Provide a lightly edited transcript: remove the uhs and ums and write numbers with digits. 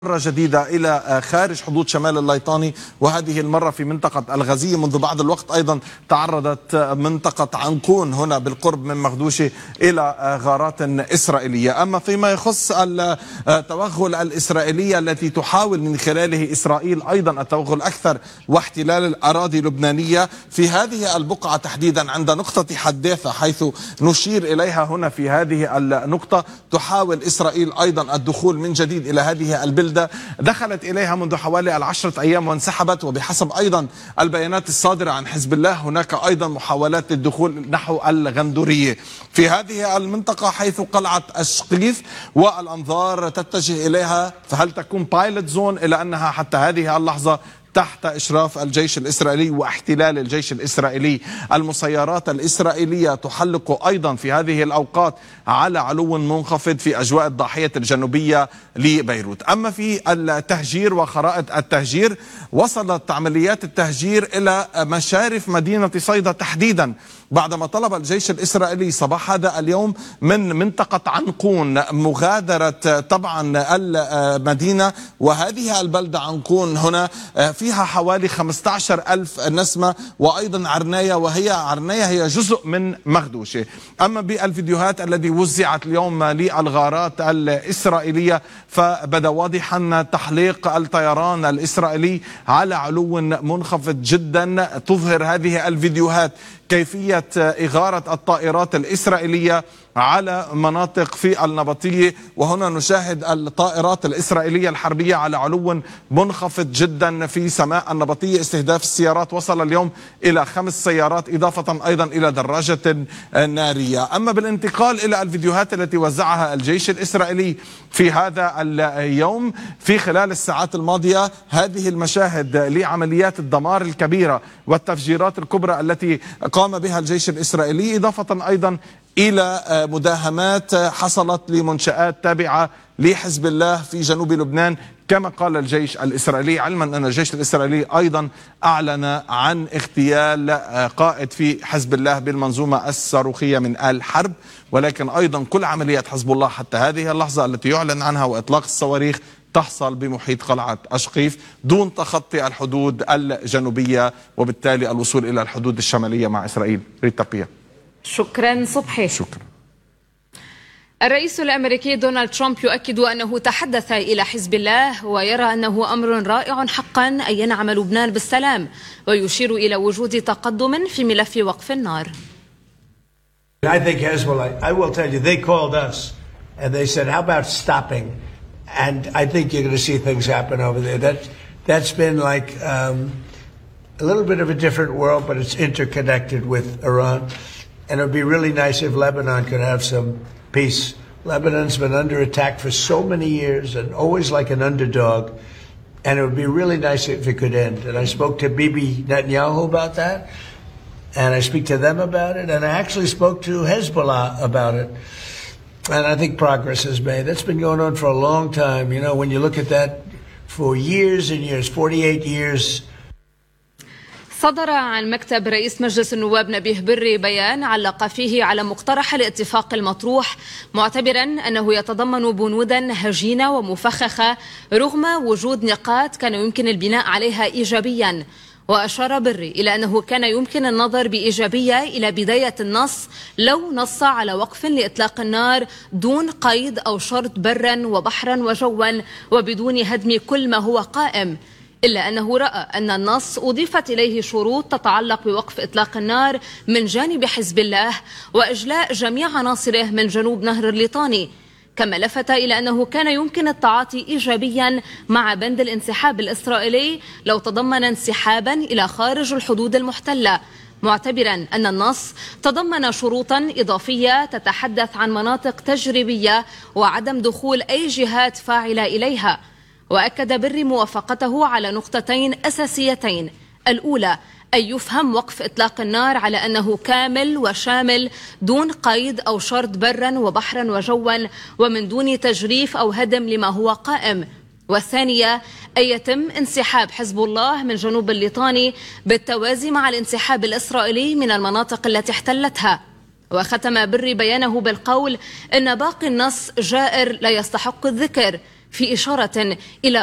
مرة جديدة إلى خارج حدود شمال الليطاني، وهذه المرة في منطقة الغزية. منذ بعض الوقت أيضا تعرضت منطقة عنقون هنا بالقرب من مغدوشة إلى غارات إسرائيلية. أما فيما يخص التوغل الإسرائيلية التي تحاول من خلاله إسرائيل أيضا التوغل أكثر واحتلال الأراضي اللبنانية في هذه البقعة تحديدا عند نقطة حداثة، حيث نشير إليها هنا في هذه النقطة، تحاول إسرائيل أيضا الدخول من جديد إلى هذه البلدة. دخلت إليها منذ حوالي 10 أيام وانسحبت، وبحسب أيضا البيانات الصادرة عن حزب الله هناك أيضا محاولات للدخول نحو الغندورية في هذه المنطقة، حيث قلعة الشقيف والأنظار تتجه إليها. فهل تكون بايلوت زون إلى أنها حتى هذه اللحظة تحت إشراف الجيش الإسرائيلي واحتلال الجيش الإسرائيلي؟ المسيرات الإسرائيلية تحلق أيضا في هذه الأوقات على علو منخفض في أجواء الضاحية الجنوبية لبيروت. أما في التهجير وخرائط التهجير، وصلت عمليات التهجير إلى مشارف مدينة صيدا تحديدا، بعدما طلب الجيش الإسرائيلي صباح هذا اليوم من منطقة عنقون مغادرة طبعا المدينة. وهذه البلدة عنقون هنا فيها حوالي 15,000 نسمة، وأيضا عرناية، وهي عرناية هي جزء من مغدوشة. أما بالفيديوهات التي وزعت اليوم للغارات الإسرائيلية، فبدا واضحا تحليق الطيران الإسرائيلي على علو منخفض جدا. تظهر هذه الفيديوهات كيفية إغارة الطائرات الإسرائيلية على مناطق في النبطية، وهنا نشاهد الطائرات الإسرائيلية الحربية على علو منخفض جدا في سماء النبطية. استهداف السيارات وصل اليوم إلى 5 سيارات، إضافة أيضا إلى دراجة نارية. أما بالانتقال إلى الفيديوهات التي وزعها الجيش الإسرائيلي في هذا اليوم في خلال الساعات الماضية، هذه المشاهد لعمليات الدمار الكبيرة والتفجيرات الكبرى التي قام بها الجيش الإسرائيلي، إضافة أيضا إلى مداهمات حصلت لمنشآت تابعة لحزب الله في جنوب لبنان كما قال الجيش الإسرائيلي، علما أن الجيش الإسرائيلي أيضا أعلن عن اغتيال قائد في حزب الله بالمنظومة الصاروخية من آل حرب. ولكن أيضا كل عمليات حزب الله حتى هذه اللحظة التي يعلن عنها وإطلاق الصواريخ تحصل بمحيط قلعة أشقيف دون تخطي الحدود الجنوبية، وبالتالي الوصول إلى الحدود الشمالية مع إسرائيل. ريتا بيا. شكرا صبحي. شكرا. الرئيس الأمريكي دونالد ترامب يؤكد أنه تحدث إلى حزب الله ويرى أنه أمر رائع حقا أن ينعم لبنان بالسلام، ويشير إلى وجود تقدم في ملف وقف النار. I think Hezbollah, I will tell you, they called us and they said, how about stopping? And I think you're going to see things happen over there. That's been like a little bit of a different world, but it's interconnected with Iran. And it would be really nice if Lebanon could have some peace. Lebanon's been under attack for so many years and always like an underdog. And it would be really nice if it could end. And I spoke to Bibi Netanyahu about that. And I speak to them about it. And I actually spoke to Hezbollah about it. And I think progress is made. That's been going on for a long time. You know, when you look at that for years and years, 48 years. صدر عن مكتب رئيس مجلس النواب نبيه بري بيان علق فيه على مقترح الاتفاق المطروح، معتبرا أنه يتضمن بنودا هجينة ومفخخة رغم وجود نقاط كان يمكن البناء عليها إيجابيا. وأشار بري إلى أنه كان يمكن النظر بإيجابية إلى بداية النص لو نص على وقف لإطلاق النار دون قيد أو شرط برا وبحرا وجوا وبدون هدم كل ما هو قائم، إلا أنه رأى أن النص أضيفت إليه شروط تتعلق بوقف إطلاق النار من جانب حزب الله وإجلاء جميع عناصره من جنوب نهر الليطاني. كما لفت إلى أنه كان يمكن التعاطي إيجابيا مع بند الانسحاب الإسرائيلي لو تضمن انسحابا إلى خارج الحدود المحتلة، معتبرا أن النص تضمن شروطا إضافية تتحدث عن مناطق تجريبية وعدم دخول أي جهات فاعلة إليها. وأكد بري موافقته على نقطتين أساسيتين: الأولى أن يفهم وقف إطلاق النار على أنه كامل وشامل دون قيد أو شرط برا وبحرا وجوا ومن دون تجريف أو هدم لما هو قائم، والثانية أن يتم انسحاب حزب الله من جنوب الليطاني بالتوازي مع الانسحاب الإسرائيلي من المناطق التي احتلتها. وختم بري بيانه بالقول إن باقي النص جائر لا يستحق الذكر، في إشارة إلى